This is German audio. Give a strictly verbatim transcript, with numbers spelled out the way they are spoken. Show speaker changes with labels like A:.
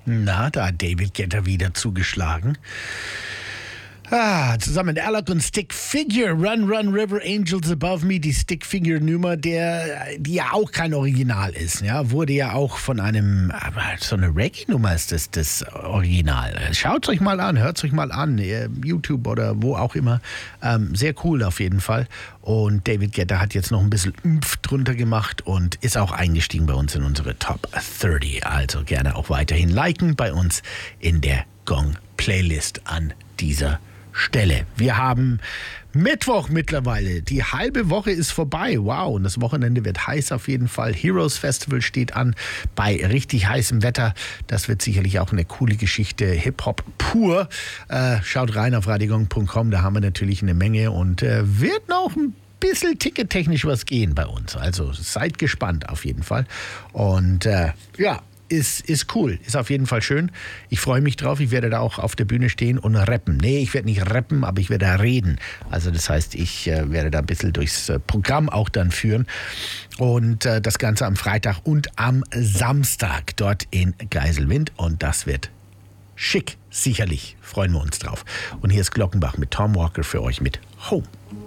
A: Na, da hat David Guetta wieder zugeschlagen. Ah, zusammen Alok und Stick Figure, Run, Run, River, Angels Above Me, die Stick Figure Nummer, der, die ja auch kein Original ist, ja, wurde ja auch von einem, so eine Reggae-Nummer ist das, das Original. Schaut euch mal an, hört euch mal an, YouTube oder wo auch immer, ähm, sehr cool auf jeden Fall. Und David Guetta hat jetzt noch ein bisschen Ümpf drunter gemacht und ist auch eingestiegen bei uns in unsere Top dreißig. Also gerne auch weiterhin liken bei uns in der Gong-Playlist an dieser Stelle. Wir haben Mittwoch mittlerweile. Die halbe Woche ist vorbei. Wow, und das Wochenende wird heiß auf jeden Fall. Heroes Festival steht an bei richtig heißem Wetter. Das wird sicherlich auch eine coole Geschichte. Hip-Hop pur. Äh, schaut rein auf radiogong punkt com. Da haben wir natürlich eine Menge und äh, wird noch ein bisschen tickettechnisch was gehen bei uns. Also seid gespannt auf jeden Fall. Und äh, ja, Ist, ist cool, ist auf jeden Fall schön. Ich freue mich drauf, ich werde da auch auf der Bühne stehen und rappen. Nee, ich werde nicht rappen, aber ich werde da reden. Also das heißt, ich äh, werde da ein bisschen durchs äh, Programm auch dann führen. Und äh, das Ganze am Freitag und am Samstag dort in Geiselwind. Und das wird schick, sicherlich. Freuen wir uns drauf. Und hier ist Glockenbach mit Tom Walker für euch mit Home.